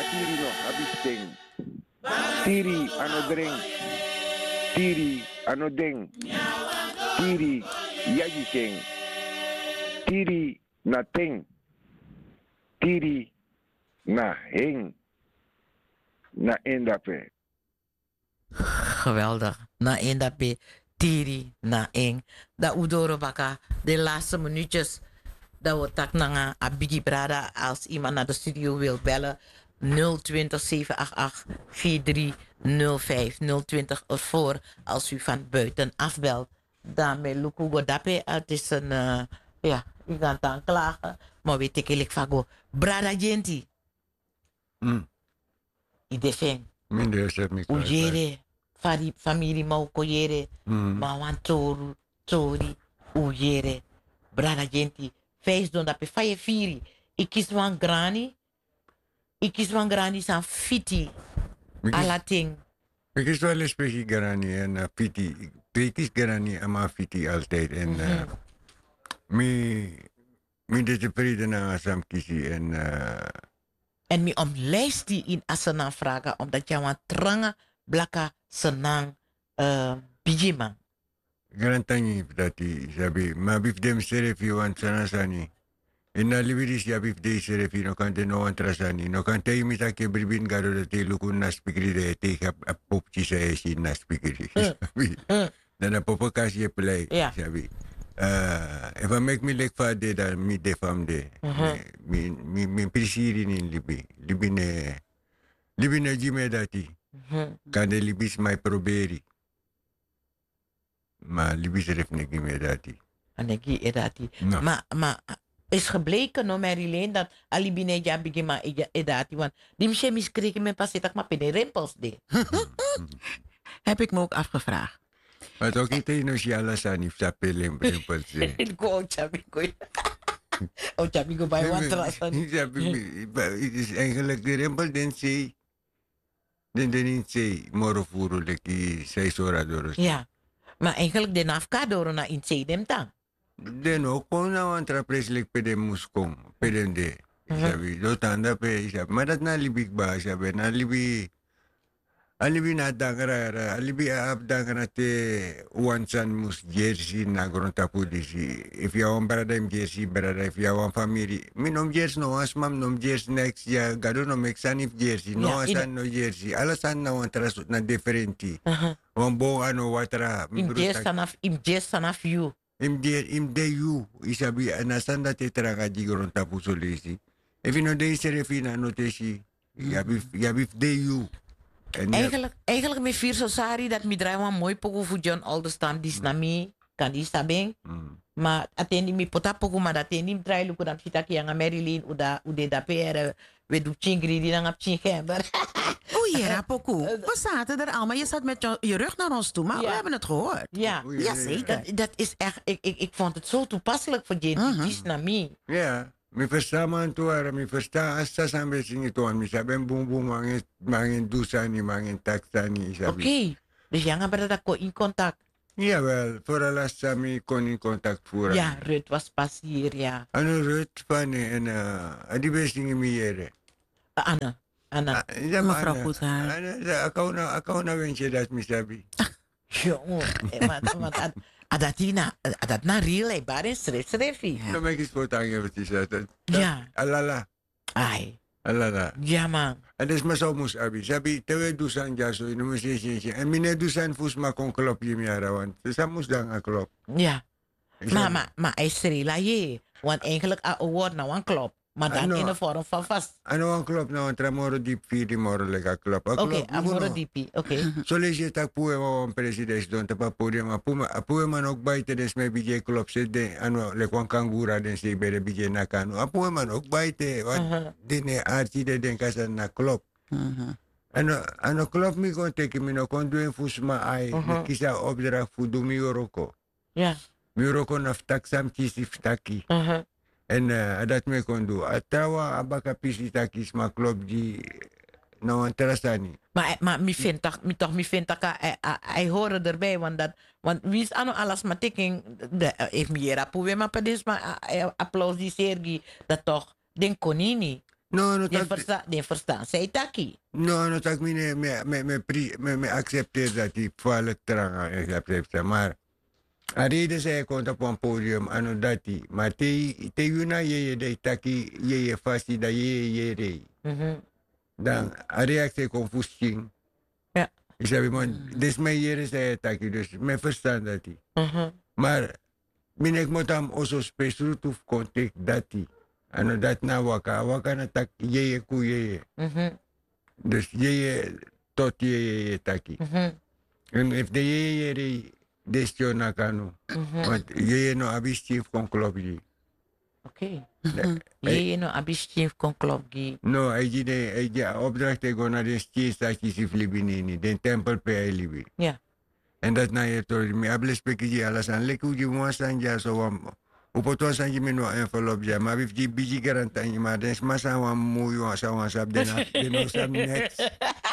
tiri no habisteng. Tiri ano drink. Tiri ano ding. Tiri yaji cheng. Tiri na ting. Tiri na hing. Na endape. Geweldig. Na één dat be tiri na één. Dat udoro baka de laatste minuutjes. Dat we tak na a bigi brada als iemand naar de studio wil bellen. 020 788 4305 020 ervoor als u van buiten afbelt. Daarmee lukugo dape. Het is een ja, u gaat dan klagen. Maar weet ik vago. Brada genti. Idefeng. Minder zet me klaar. Ujere. Fari familie mau koyere. Ma wan toru. Tori. Ujere. Brada genti. Feest don dape faye firi. Ikis wan grani. Ikis wan grani san fiti. Alating. Ik is wel een speciaal garani en fiti. Ik is garani ama fiti altijd. En mi de tevreden na sam kisi en En mi om lijst die in asana vragen. Omdat jou aan tranga blaka senang bijima. garantangi dat die sabi ma bif dem serefi wan sana sani. En na libidis ya bif de serefi no kante no wan trasani. No kante imita ke bribin garo de te lukun na spikri de te kap popchi sa esi na spikri. Dan a popokas je play. Ja. Sabi. If I make me like father dan mi de fam de. Mi prisiri ni libi. Libi ne jime dati. Kande libis mai proberi. Maar libis ref ne jime dati. Anegi edati. No. Maar is gebleken, no, Marilyn, dat alibine ja bigima edati. Want die mche miskregen me pas ik maar pene rimpels de. Heb ik me ook afgevraagd. Maar toch niet eens je alles aan die sapelen brimpels. Ik go chabigo. Oh chabigo bij wat trasan. Het is eigenlijk de rimpel den zee. Den niet zee. Morofuru leki 6 horas. Ja. Maar eigenlijk de nafkadoro na in zedem dan. Den ook kon nou een preslik pe de muskom. Pe de de. Sabi, do tanda pe. Sabi, maar dat na libik ba. Sabi, na libi. Alibi na dangara. Alibi ap dangara te wansan mus jersey na gronta pudisi. If you want brother jersey, brother. If you want family. Mi nom jersey no asmam nom jersey next ya. Gado no meksanif jersey. No Ja, asan no jersey. Alasan na wan trasut na differenti. Wan bo ano watra. Im jes sanaf you. Im de you isabi anasanda te traga di gronta pusolisi. If you no de serefina no te si. Yabif de you. Eigenlijk met vier sosari dat mi draai wan mooi pogo voor John Alderstam dis na mi kan die sabeng. Maar atendi mi pota pogo maar atendi mi draai luku dan fitaki yang Marilyn ude da pere we do chingri di nang ap chingember. Oeh, ja, Poku. We zaten er allemaal. Je zat met je rug naar ons toe, maar we hebben het gehoord. Ja, Jazeker. Dat is echt, ik vond het zo toepasselijk voor Jenny dis na mi. Ja, mi versta man tuara, mi versta asta sambe singi tuan, mi saben bum bum mangin dusani, mangin taksani, isabi. Oké, dus yang hebben dat in contact. Jawel, voor last mi kon in contact voeren. Ja, Rut was pas hier, ja. Ano Rut van en adi bestingi mi yere. Anna. Mevrouw Goedhaar. Akaw na wensje dat mi sabi. Jongen, maar dat na real, barin schreef. No me kis potang wat is dat. Ja. Alala. Ai. Alala. Ja, man. En dus maar zo moest abi. Sabi, tewe dusan jaso, ino mo siya. En mine dusan fus ma kon klop je mi arawan. Dus hij moest dan klop. Ja. Maar hij schreef je. Want eigenlijk a woord nou een klop. Maar dan in de vorm van vast. Ano ang klop na ontra moro di pidi moro lega klop. Oké, amoro dipi. Oké. So leje tak puwe mo ang presidente don tapa podium apuwe man ook baite des me bije klop se de ano le kwan kangura den se bere bije nakano. Apuwe man ook baite wat dine arti de den kasa na klop. Ano klop mi kon teki mi no kon doen fusma ai kisa opdracht fu du mi yoroko. Ja. Mi yoroko na ftaksam kisi ftaki. En dat me kon doen. Atawa abaka pisi takis ma klop di no antarasani. Maar mi vindt dat hij horen erbij, want wie is ano alles maar teken heeft mi era puwe maar pedis maar applaus die Sergi dat toch den konini. No, no, De verstaan. Zij taki. no, no, tak me accepteer dat die vallen tranga en accepteer. Maar, a reden zij komt op een podium, ano dat die. Maar te yuna je de taki, je fasti da je rei. Dan, a reactie confusing. Ja. Ik zeg, man, des mij hier zei taki, dus me verstaan dat die. Maar, ik moet hem also specifiek toe contact dat die. Ano dat na waka na tak je ku je. Dus je tot je taki. En if de je rei destio na kanu. Want je no abis chief kon klop je. Oké. Je no abis chief kon klop gi. No, hij de opdracht go naar de chief dat je si flibinini, den tempel pe hij libi. Ja. En dat na je tori mi ables peki alles aan leku je mo sanja so wam. Upoto sanja mi no envelope ja, maar if je biji garantanje maar den smasa wam muyo sa wan sab den no sab next.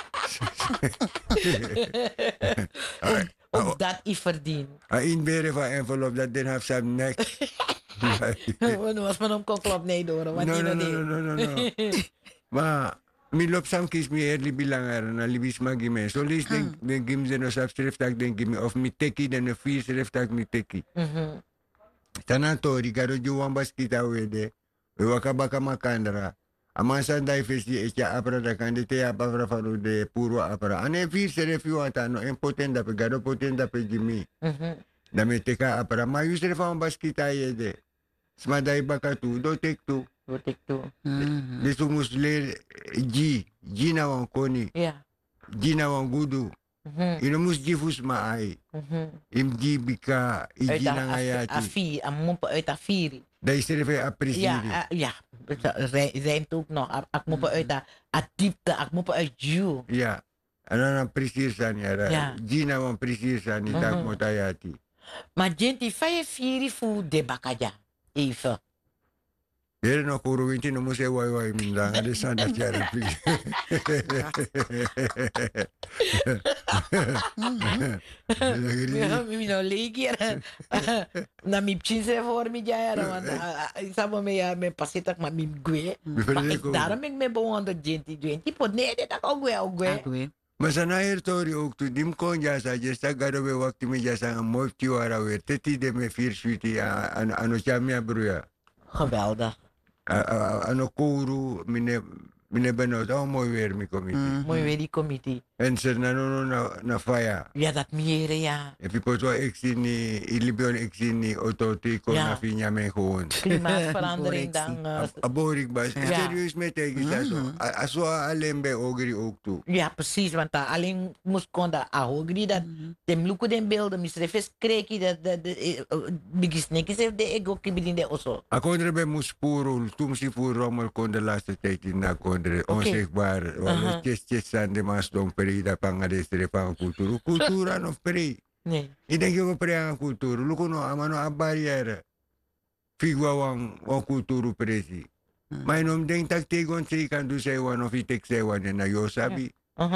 Ook dat ik verdien. Inberen van envelop dat den have sab next. Was men om kon klop nee door. Wat No, je no, dat no, no, no, no. Maar mi lop sam kis mi erli bilangar na libis magime. So lis den gim ze no sab schriftag den gimi of mi teki den no vier schriftag mi teki. Tanato Ricardo Juan Baskita wede. We wakabaka makandra. Amasa dai festi echa apra da kandite apra faru de puro apra. Ane vier schrift atano impotent da pe gado potent da pe gimi. Da me teka apra. Ma yu schrift van Baskita yede. Smadai bakatu do tek tu. Wat ik doe. Dus we moesten leren G na wan koni, Ja. G na wan gudu. Je moest G fus ma ai. Im G bika, I G na ngayati. Afie, amumpa uit afiri. Dat is er even appreciëren. Ja, ja. Zijn ook nog. Ik moet uit de diepte, ik moet uit jou. Ja. En dan appreciëren zijn ja. Ja. G na wan appreciëren zijn, niet dat moet ayati. Maar gente, firi fu de bakaja. Even. Dere no kuru winti no muse wai minda ngade sana tiara please. Mi no legi na mi pchinse voor mi jara want sabo me pasita ma mi gue. Daarom ik me bewonder gente pot nee dat ook gue. Maar sana hier tori ook tu dim kon jasa jesta gado be wakti mi jasa mofti wara weer teti de me vier suiti ano chamia bruya. Geweldig. Ano kuru mine benot oh mooi weer mi committee. Mooi weer die committee. En ze na faya. Ja dat meer ja. En pipo to exini ilibion exini ototi ko na finya me gewoon. Klimaatverandering dan. Aborik bas. Serieus met tegen zo. Aso alembe ogri ook toe. Ja precies want alleen moest kon dat ahogri dat de luku den beelden misrefes kreki dat bigis nekis heeft de ego kibidinde oso. Akondre be muspuru tumsi voor rommel kon de laatste tijd in na kondre onzichtbaar. Want het zijn de mas don perida pangadestre pang kulturu. Kultura no peri. Nee. Ik denk je peri aan kulturu. Luko no amano a barrière. Figwa wang kulturu presi. Maar inom denk tak tegon sei kan du sei wan of itek sei wan na yo sabi.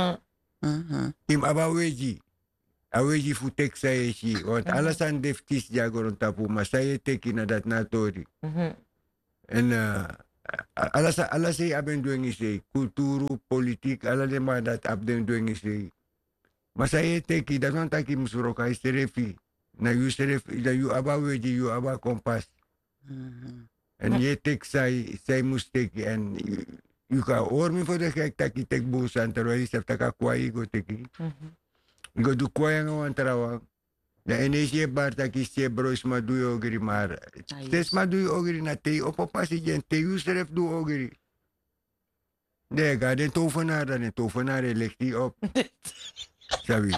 Im abaweji. Aweji fu tek sei si. Want alasan deftis jagoron tapu masaya teki na dat natori. En alasay aben doing isay kulturu politik ala de ma dat abden doing isay masaya teki dat wan taki musuro ka isterefi na yu sterefi da yu aba weji yu aba kompas en ye tek say musteki en yu ka ormi for de gek taki tek busan terwijl je taka kwai go teki go du kwai ngawan tarawang na energie barta kisje brois madui ogri maar. Stes madui ogri na te opopasi gen te usref du ogri. Nee, ga den tovenaar legt die op. Sabi.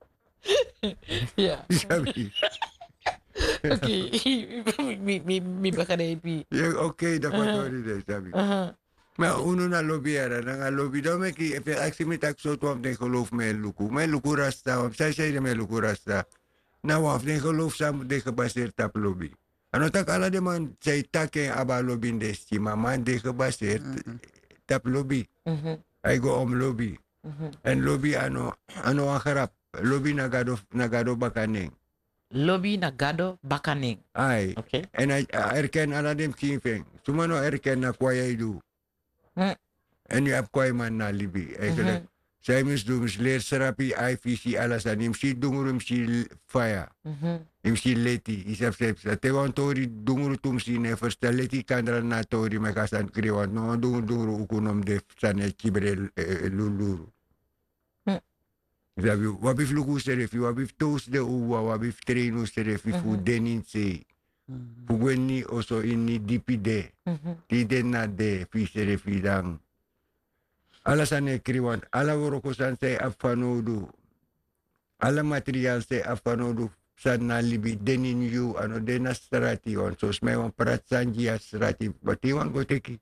Ja. Sabi. Oké, mi begrijp je. Ja, oké, dat wordt hoor je sabi. Maar uno na lobby era, na lobby dan me ki ek si mit ak so twam den geloof me luku rasta, zij zei me luku rasta. Nou, af den geloof samen de gebaseerd op lobby. En dat alle de man zei takken aba lobby in de stima, man de gebaseerd op lobby. Hij go om lobby. En lobby ano angarap. Lobby nagado bakaning. Lobby nagado bakaning. Ay. Okay. En hij erken alle dem kinfeng. Sumano erken na kwaya idu. En nu heb ik man na libi. Eigenlijk. Zij moest doen, leer serapi, IVC, alles aan. Imsi dunguru, imsi fire. Imsi leti. Isap sep. Tewan tori dunguru tumsi ne verstel leti kandra na tori mekasan kriwan. No dunguru ukunom de sane kibre luluru. Sabi, wabif luku serefi, wabif toos de uwa, wabif trainu serefi, fu denin se. Fugweni oso ini dipide. Tide na de fi serefi dang. Alasane kriwan, ala worokosan se afanodu. Ala material se afanodu. San na libi denin yu, ano dena strati on. So smewan prat sanjia strati, batiwan go teki.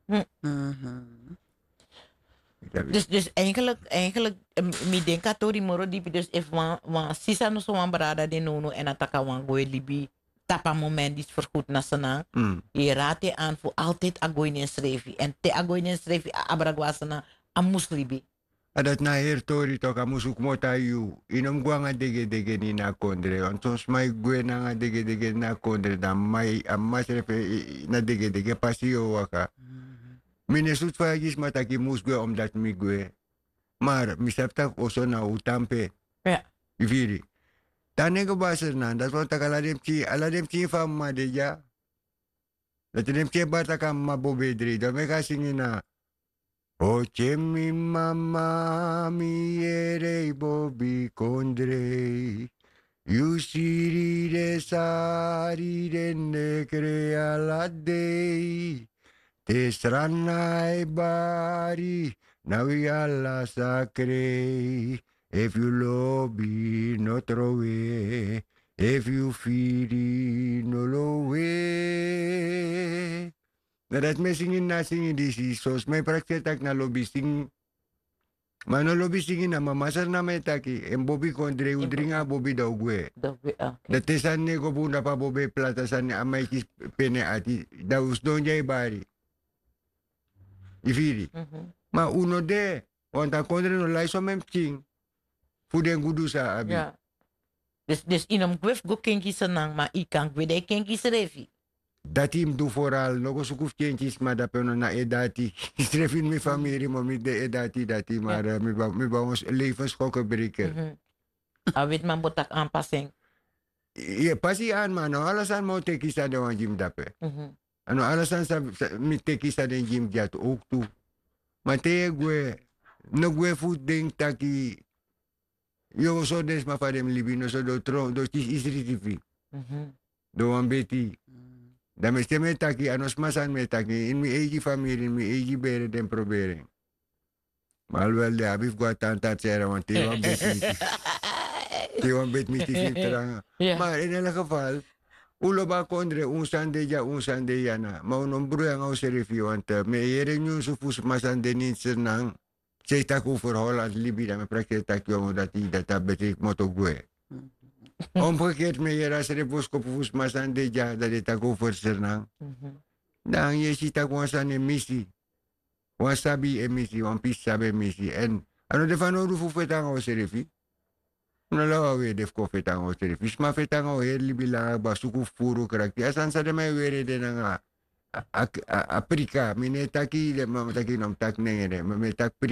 Dus eigenlijk, mi denka tori moro dipi, dus if wan sisa no so wan brada de nono en ataka wan goe libi, tapa moment is vergoed na sana, je rate aan voor altijd agoinen schrevi. En te agoinen schrevi abragwasana a muslibi. Adat na her tori toka musuk mota yu, inom gwa nga dege ni na kondre, on sos may gwe na nga dege na kondre, da may amasrefe na dege pasio waka. Minesut fagis mataki musgwe omdat migwe. Maar misaptak oso na utampe. Ja. Iviri. Tane ko baser na, dat want aladem chi fam madeja. Dat dem chi bataka mabobedri, da me kasingin na. Oche mi mama mi ere bobi kondre. Yusiri de sari de nekre alade. Te stranai bari, nawi alla sacre. If you lobby, no throw away. If you feed it, no low way. Dat me singin na singin disi, sos may praktetak na lobby sing. Mano lobby singin na mamasar na may taki. En bobi kondre, udringa bobi daw gwe. Dat is an nego bunda pa bobi plata san amay kis pene ati. Daw usdon jay bari. Ifiri. Ma uno de, want a kondre no lai so mem ching. Fuden gudu sa abi. Ja. Dus inom gwef go kenki sanang, ma ikan gwede kenki serefi. Dat im do vooral, nog sukuf chentjes, maar dat peno na edati. Ik tref in mijn familie, maar met de edati dati, maar mi ba ons levensschokken A weet man botak aanpassing. Ja, passie aan man, alles aan mo teki sa de wan gym dape. Ano alles aan sa mi teki sa de gym jat ook toe. Maar te gwe, no gwe food ding taki. Yo so des ma fadem libino so do tron do tis isritifi. Do wan beti. Da me stemme taki anos masan me taki in mi egi familie in mi egi bere den proberen. Maar wel de abif gwa tanta tsera want te wan beti. Te wan bet mi tis teranga. Maar in elk geval ulo ba kondre un sande ya na. Ma unom bruya nga userifi want me yere nyu sufus masan denin sernang. Zij tak over Holland, Libië, dat me praktisch tak jongen dat betekent moto gue. Omgekeerd me hier als er boskop voes mas aan de ja dat het tak over Sernang. Dan je ziet tak was aan een missie. Wasabi emissie, wan pisabi emissie. En ano de van oru fufetang o serifi. No la we def ko fetang o serifi. Sma fetang o her Libië la ba suku furu karakter. Asan sa de me were de nga Afrika, mine taki de mam taki nom tak nengere, me tak